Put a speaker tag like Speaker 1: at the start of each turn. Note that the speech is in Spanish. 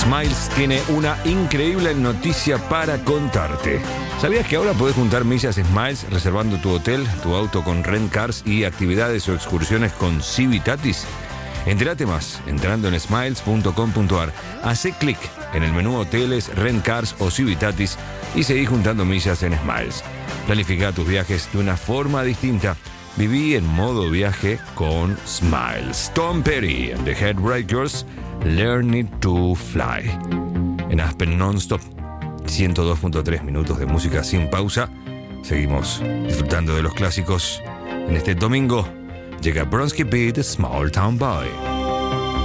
Speaker 1: Smiles tiene una increíble noticia para contarte. ¿Sabías que ahora podés juntar millas Smiles reservando tu hotel, tu auto con Rent Cars y actividades o excursiones con Civitatis? Entérate más entrando en smiles.com.ar. Hacé clic en el menú Hoteles, Rent Cars o Civitatis y seguí juntando millas en Smiles. Planifica tus viajes de una forma distinta. Viví en modo viaje con Smiles. Tom Petty and the Headbreakers, Learning to Fly. En Aspen Nonstop, 102.3 minutos de música sin pausa. Seguimos disfrutando de los clásicos. En este domingo llega Bronski Beat, Small Town Boy.